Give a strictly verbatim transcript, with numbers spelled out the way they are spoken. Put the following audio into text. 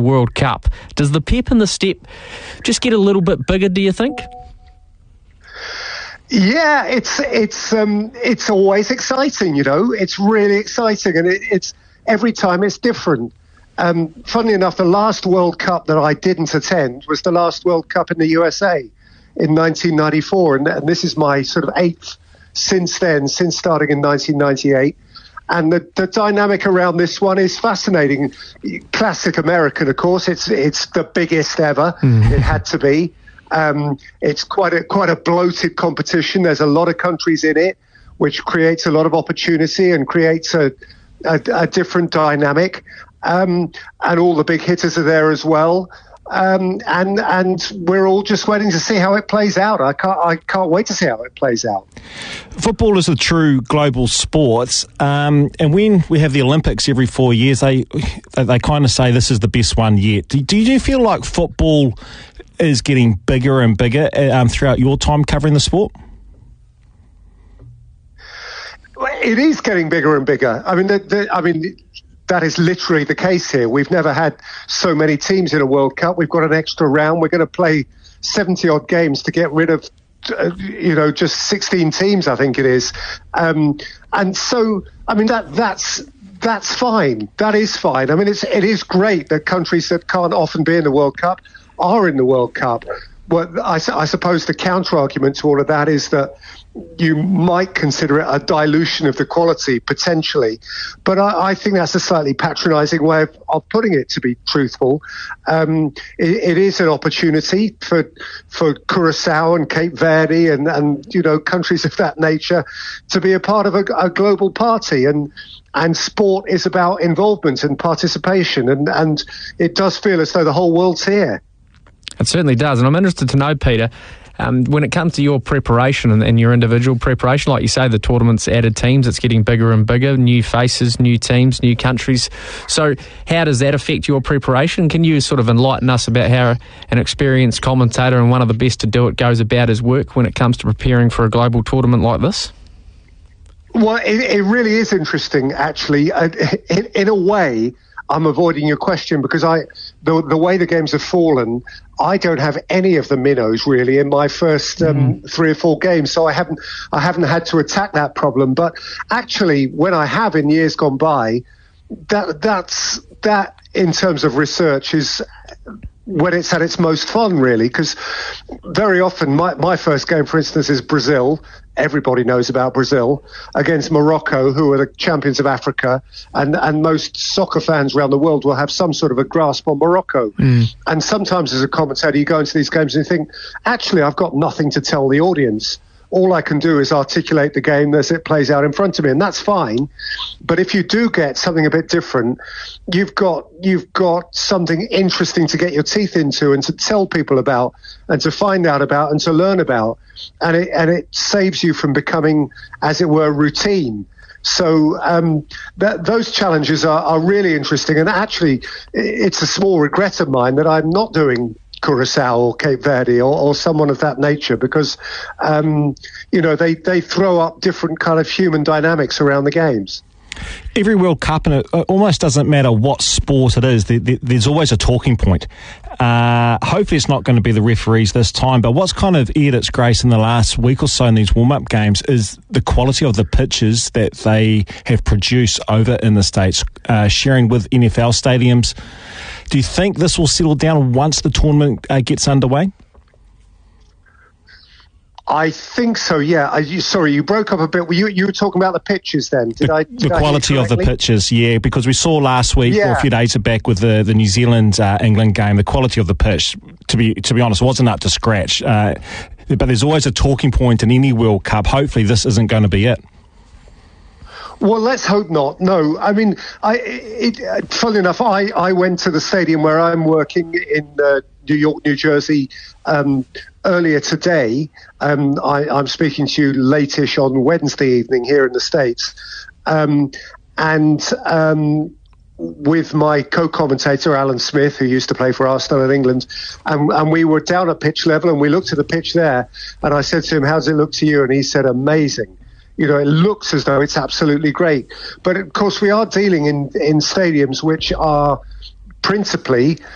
World Cup. Does the pep in the step just get a little bit bigger, do you think? Yeah, it's it's um, it's always exciting, you know. It's really exciting, and it, it's every time it's different. Um, funnily enough, the last World Cup that I didn't attend was the last World Cup in the U S A in nineteen ninety-four, and, and this is my sort of eighth since then, since starting in nineteen ninety-eight. And the, the dynamic around this one is fascinating. Classic American, of course. It's it's the biggest ever. Mm. It had to be. Um, it's quite a quite a bloated competition. There's a lot of countries in it, which creates a lot of opportunity and creates a a, a different dynamic. Um, and all the big hitters are there as well. Um, and and we're all just waiting to see how it plays out. I can't I can't wait to see how it plays out. Football is a true global sport, um, and when we have the Olympics every four years, they they, they kind of say this is the best one yet. Do, do you feel like football is getting bigger and bigger um, throughout your time covering the sport? It is getting bigger and bigger. I mean, the, the, I mean. That is literally the case here. We've never had so many teams in a World Cup. We've got an extra round. We're going to play seventy-odd games to get rid of, uh, you know, just sixteen teams, I think it is. Um, and so, I mean, that that's that's fine. That is fine. I mean, it's it is great that countries that can't often be in the World Cup are in the World Cup. Well, I, I suppose the counter-argument to all of that is that you might consider it a dilution of the quality, potentially. But I, I think that's a slightly patronising way of, of putting it, to be truthful. Um, it, it is an opportunity for for Curacao and Cape Verde and, and, you know, countries of that nature to be a part of a, a global party. And and sport is about involvement and participation. And, and it does feel as though the whole world's here. It certainly does. And I'm interested to know, Peter, Um, when it comes to your preparation and, and your individual preparation, like you say, the tournament's added teams, it's getting bigger and bigger, new faces, new teams, new countries. So how does that affect your preparation? Can you sort of enlighten us about how an experienced commentator and one of the best to do it goes about his work when it comes to preparing for a global tournament like this? Well, it, it really is interesting, actually. Uh, in, in a way, I'm avoiding your question because I, the the way the games have fallen, I don't have any of the minnows really in my first um, mm. three or four games, so I haven't I haven't had to attack that problem. But actually, when I have in years gone by, that that's that in terms of research is when it's at its most fun, really, because very often my my first game, for instance, is Brazil. Everybody knows about Brazil, against Morocco, who are the champions of Africa, and, and most soccer fans around the world will have some sort of a grasp on Morocco. Mm. And sometimes as a commentator, you go into these games and you think, actually, I've got nothing to tell the audience. All I can do is articulate the game as it plays out in front of me, and that's fine. But if you do get something a bit different, you've got you've got something interesting to get your teeth into and to tell people about and to find out about and to learn about. And it and it saves you from becoming, as it were, routine. So um, that, those challenges are, are really interesting. And actually, it's a small regret of mine that I'm not doing Curacao or Cape Verde or, or someone of that nature, because um, you know they, they throw up different kind of human dynamics around the games. Every World Cup, and it almost doesn't matter what sport it is, there's always a talking point. Uh, hopefully it's not going to be the referees this time, but what's kind of aired its grace in the last week or so in these warm-up games is the quality of the pitches that they have produced over in the States, uh, sharing with N F L stadiums. Do you think this will settle down once the tournament uh, gets underway? I think so, yeah. I, you, sorry, you broke up a bit. Were you, you were talking about the pitches then? Did the, I? Did the I quality of the pitches, yeah, because we saw last week, yeah. or a few days back with the, the New Zealand uh, England game, the quality of the pitch, to be to be honest, wasn't up to scratch. Uh, but there's always a talking point in any World Cup. Hopefully this isn't going to be it. Well, let's hope not. No, I mean, I. It, it, funnily enough, I, I went to the stadium where I'm working in uh, New York, New Jersey, um, earlier today. Um, I, I'm speaking to you late-ish on Wednesday evening here in the States, um, and um, with my co-commentator Alan Smith, who used to play for Arsenal in England, and, and we were down at pitch level, and we looked at the pitch there, and I said to him, "How does it look to you?" And he said, "Amazing." You know, it looks as though it's absolutely great. But of course, we are dealing in, in stadiums which are principally